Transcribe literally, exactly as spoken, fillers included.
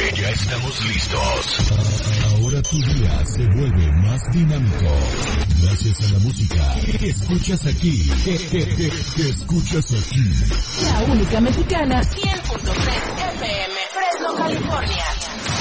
Ya estamos listos. Ahora tu día se vuelve más dinámico. Gracias a la música que escuchas aquí. Que, que, que, que escuchas aquí. La única mexicana, cien punto tres F M, Fresno, California.